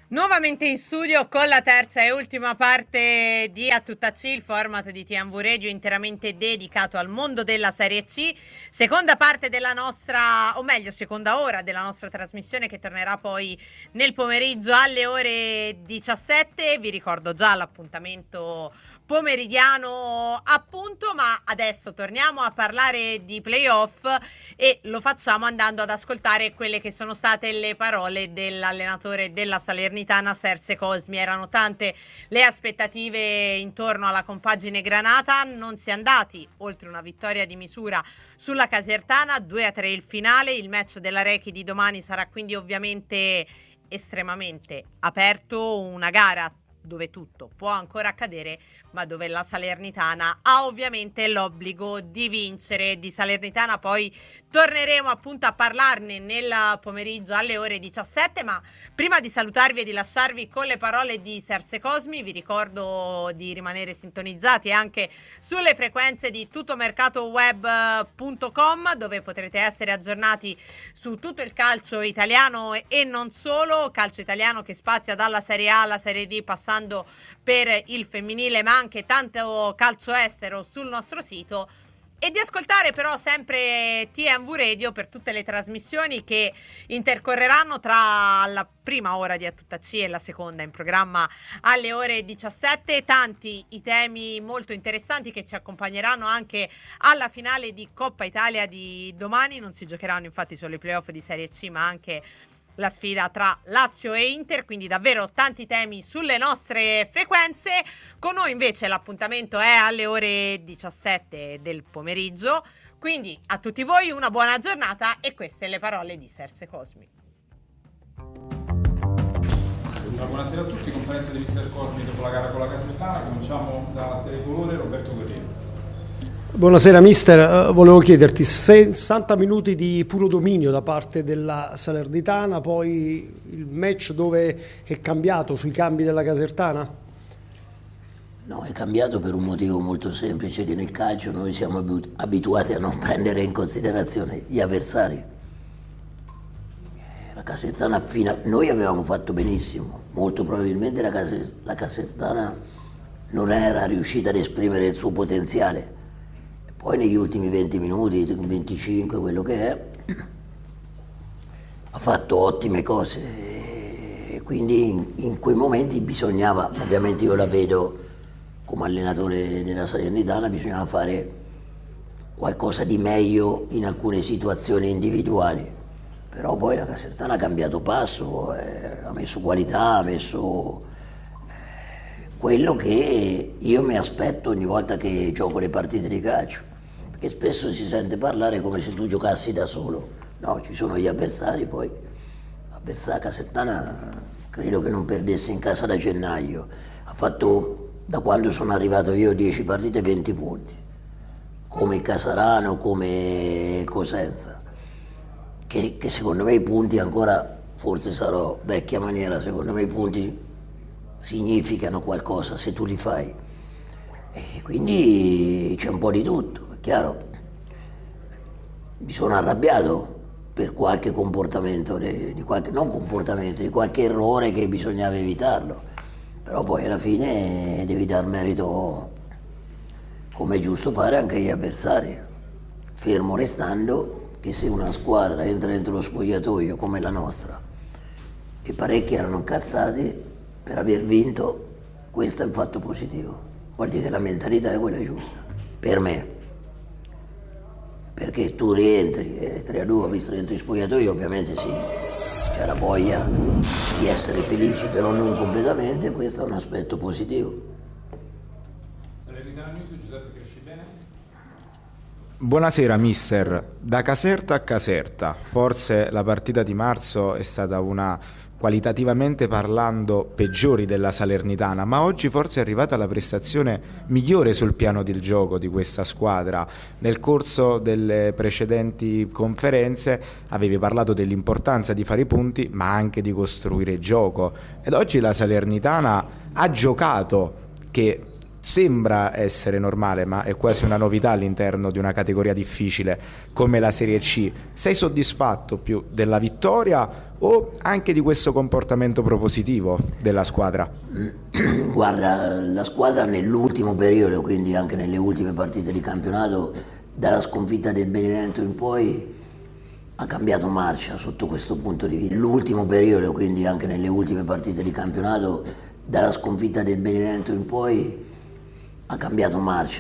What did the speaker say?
Nuovamente in studio con la terza e ultima parte di A Tutta C, il format di TMV Radio interamente dedicato al mondo della Serie C. Seconda parte della nostra, o meglio, seconda ora della nostra trasmissione che tornerà poi nel pomeriggio alle ore 17. Vi ricordo già l'appuntamento pomeridiano appunto, ma adesso torniamo a parlare di playoff e lo facciamo andando ad ascoltare quelle che sono state le parole dell'allenatore della Salernitana Serse Cosmi. Erano tante le aspettative intorno alla compagine granata, non si è andati oltre una vittoria di misura sulla Casertana, 2-3 il finale. Il match della Rechi di domani sarà quindi ovviamente estremamente aperto, una gara dove tutto può ancora accadere, ma dove la Salernitana ha ovviamente l'obbligo di vincere. Di Salernitana poi torneremo appunto a parlarne nel pomeriggio alle ore 17, ma prima di salutarvi e di lasciarvi con le parole di Serse Cosmi, vi ricordo di rimanere sintonizzati anche sulle frequenze di tuttomercatoweb.com, dove potrete essere aggiornati su tutto il calcio italiano e non solo, calcio italiano che spazia dalla Serie A alla Serie D passando per il femminile, ma anche tanto calcio estero sul nostro sito, e di ascoltare però sempre TMV Radio per tutte le trasmissioni che intercorreranno tra la prima ora di A Tutta C e la seconda in programma alle ore 17. Tanti i temi molto interessanti che ci accompagneranno anche alla finale di Coppa Italia di domani. Non si giocheranno infatti solo i playoff di Serie C, ma anche la sfida tra Lazio e Inter, quindi davvero tanti temi sulle nostre frequenze. Con noi invece l'appuntamento è alle ore 17 del pomeriggio, quindi a tutti voi una buona giornata e queste le parole di Serse Cosmi. Buonasera a tutti, conferenza di Mister Cosmi dopo la gara con la Casertana. Cominciamo da Telecolore, Roberto Guerriero. Buonasera mister, volevo chiederti 60 minuti di puro dominio da parte della Salernitana, poi il match dove è cambiato sui cambi della Casertana? No, è cambiato per un motivo molto semplice, che nel calcio noi siamo abituati a non prendere in considerazione gli avversari. La Casertana, noi avevamo fatto benissimo, molto probabilmente la Casertana non era riuscita ad esprimere il suo potenziale. Poi negli ultimi 20 minuti, 25, quello che è, ha fatto ottime cose e quindi in quei momenti bisognava, ovviamente io la vedo come allenatore della Salernitana, bisognava fare qualcosa di meglio in alcune situazioni individuali, però poi la Casertana ha cambiato passo, ha messo qualità, ha messo quello che io mi aspetto ogni volta che gioco le partite di calcio, perché spesso si sente parlare come se tu giocassi da solo. No, ci sono gli avversari, poi l'avversaria Casertana credo che non perdesse in casa da gennaio, ha fatto da quando sono arrivato io 10 partite 20 punti, come il Casarano, come Cosenza, che secondo me i punti ancora, forse sarò vecchia maniera, secondo me i punti significano qualcosa se tu li fai, e quindi c'è un po' di tutto, è chiaro. Mi sono arrabbiato per qualche comportamento, di qualche errore che bisognava evitarlo, però poi alla fine devi dar merito, come è giusto fare, anche agli avversari, fermo restando che se una squadra entra dentro lo spogliatoio come la nostra e parecchi erano incazzati per aver vinto, questo è un fatto positivo, vuol dire che la mentalità è quella giusta, per me, perché tu rientri 3-2, ho visto dentro gli spogliatoi, ovviamente sì, c'era voglia di essere felici, però non completamente, questo è un aspetto positivo. Buonasera mister, da Caserta a Caserta, forse la partita di marzo è stata una, qualitativamente parlando, peggiori della Salernitana, ma oggi forse è arrivata la prestazione migliore sul piano del gioco di questa squadra. Nel corso delle precedenti conferenze avevi parlato dell'importanza di fare i punti, ma anche di costruire gioco, ed oggi la Salernitana ha giocato, che sembra essere normale, ma è quasi una novità all'interno di una categoria difficile come la Serie C. Sei soddisfatto più della vittoria o anche di questo comportamento propositivo della squadra? Guarda, la squadra nell'ultimo periodo, quindi anche nelle ultime partite di campionato, dalla sconfitta del Benevento in poi ha cambiato marcia sotto questo punto di vista. L'ultimo periodo, quindi anche nelle ultime partite di campionato, dalla sconfitta del Benevento in poi ha cambiato marcia.